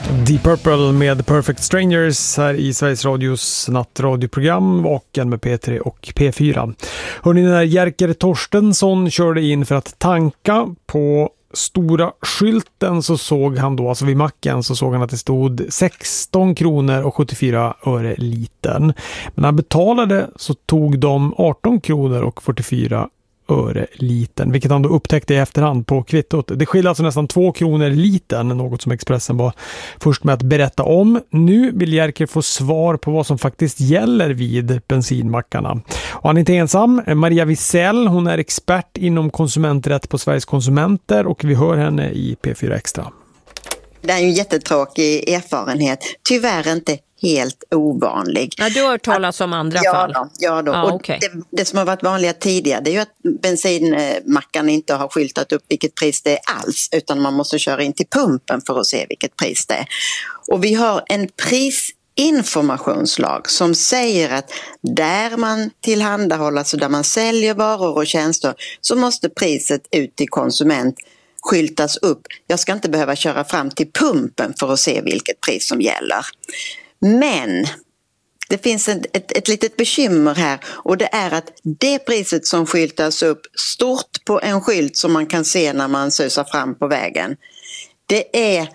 Deep Purple med Perfect Strangers här i Sveriges Radios nattradioprogram och med P3 och P4. Hörrni, när Jerker Torstensson körde in för att tanka på stora skylten så såg han då, alltså vid macken så såg han att det stod 16 kronor och 74 öre litern. Men när han betalade så tog de 18 kronor och 44 öre litern, vilket han då upptäckte i efterhand på kvittot. Det skiljer alltså nästan 2 kronor litern, något som Expressen var först med att berätta om. Nu vill Jerker få svar på vad som faktiskt gäller vid bensinmackarna. Och han är inte ensam. Maria Wisell, hon är expert inom konsumenträtt på Sveriges konsumenter och vi hör henne i P4 Extra. Det är ju en jättetråkig erfarenhet. Tyvärr inte helt ovanlig. Ja, du har hört talas om andra fall? Ja då. Och okay. det som har varit vanliga tidigare, det är ju att bensinmackarna inte har skyltat upp vilket pris det är alls, utan man måste köra in till pumpen för att se vilket pris det är. Och vi har en prisinformationslag som säger att där man tillhandahåller, så där man säljer varor och tjänster, så måste priset ut till konsument skyltas upp. Jag ska inte behöva köra fram till pumpen för att se vilket pris som gäller. Men det finns ett litet bekymmer här, och det är att det priset som skyltas upp stort på en skylt som man kan se när man susar fram på vägen, det är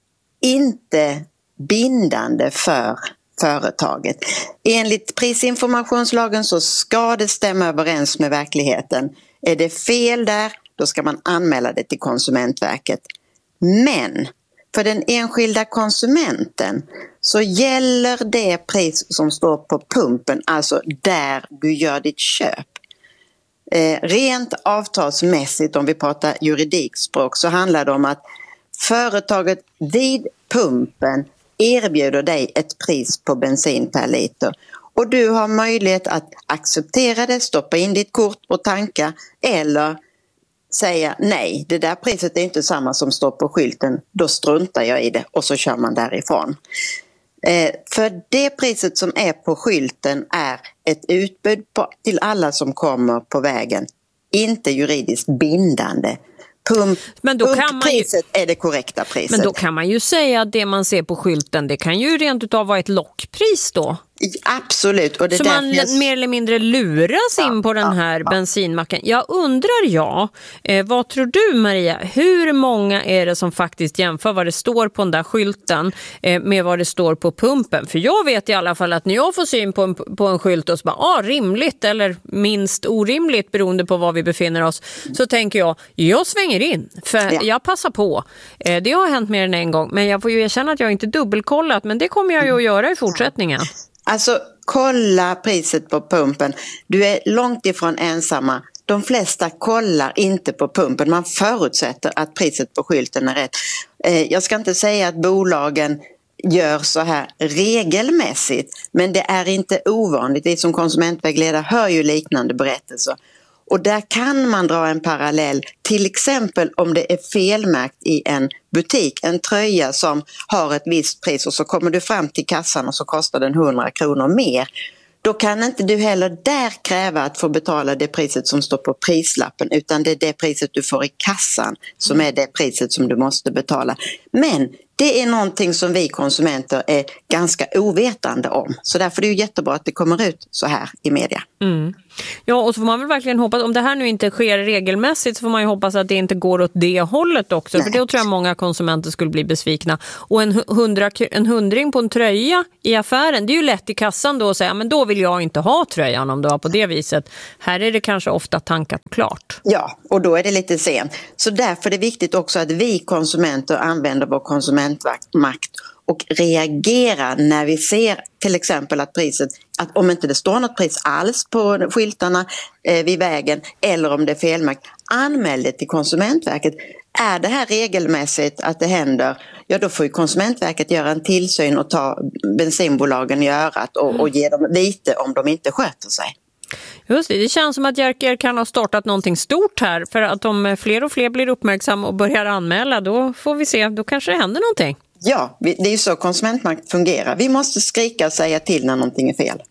inte bindande för företaget. Enligt prisinformationslagen så ska det stämma överens med verkligheten. Är det fel där, då ska man anmäla det till Konsumentverket. Men för den enskilda konsumenten så gäller det pris som står på pumpen, alltså där du gör ditt köp. Rent avtalsmässigt, om vi pratar juridikspråk, så handlar det om att företaget vid pumpen erbjuder dig ett pris på bensin per liter. Och du har möjlighet att acceptera det, stoppa in ditt kort och tanka, eller säga nej, det där priset är inte samma som står på skylten, då struntar jag i det och så kör man därifrån. För det priset som är på skylten är ett utbud till alla som kommer på vägen, inte juridiskt bindande. Pumppriset är det korrekta priset. Men då kan man ju säga att det man ser på skylten, det kan ju rent utav vara ett lockpris då. Absolut. Och det så man mer eller mindre luras in på den här bensinmacken. Jag undrar vad tror du, Maria? Hur många är det som faktiskt jämför vad det står på den där skylten med vad det står på pumpen? För jag vet i alla fall att när jag får syn på en skylt och så bara, rimligt eller minst orimligt beroende på var vi befinner oss, så tänker jag svänger in. För jag passar på. Det har hänt mer än en gång. Men jag får ju erkänna att jag inte dubbelkollat. Men det kommer jag ju att göra i fortsättningen. Alltså, kolla priset på pumpen. Du är långt ifrån ensamma. De flesta kollar inte på pumpen. Man förutsätter att priset på skylten är rätt. Jag ska inte säga att bolagen gör så här regelmässigt, men det är inte ovanligt. Vi som konsumentvägledare hör ju liknande berättelser. Och där kan man dra en parallell, till exempel om det är felmärkt i en butik, en tröja som har ett visst pris och så kommer du fram till kassan och så kostar den 100 kronor mer. Då kan inte du heller där kräva att få betala det priset som står på prislappen, utan det är det priset du får i kassan som är det priset som du måste betala. Men det är någonting som vi konsumenter är ganska ovetande om. Så därför är det ju jättebra att det kommer ut så här i media. Mm. Ja, och så får man väl verkligen hoppas, om det här nu inte sker regelmässigt, så får man ju hoppas att det inte går åt det hållet också. Nej. För då tror jag många konsumenter skulle bli besvikna. Och en hundring på en tröja i affären, det är ju lätt i kassan då att säga, men då vill jag inte ha tröjan om det var på det viset. Här är det kanske ofta tankat klart. Ja, och då är det lite sent. Så därför är det viktigt också att vi konsumenter använder vår konsumentmakt och reagerar när vi ser till exempel att priset, att om inte det står något pris alls på skyltarna vid vägen, eller om det är felmärkt, anmäl det till Konsumentverket. Är det här regelmässigt att det händer, ja då får ju Konsumentverket göra en tillsyn och ta bensinbolagen i örat och ge dem lite om de inte sköter sig. Just det känns som att Jerker kan ha startat någonting stort här, för att om fler och fler blir uppmärksamma och börjar anmäla, då får vi se, då kanske det händer någonting. Ja, det är ju så konsumentmakt fungerar. Vi måste skrika och säga till när någonting är fel.